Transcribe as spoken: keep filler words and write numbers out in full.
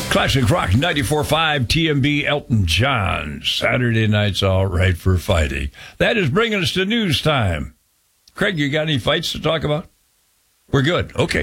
Classic Rock ninety-four point five T M B Elton John. Saturday night's all right for fighting. That is bringing us to news time. Craig, you got any fights to talk about? We're good. Okay.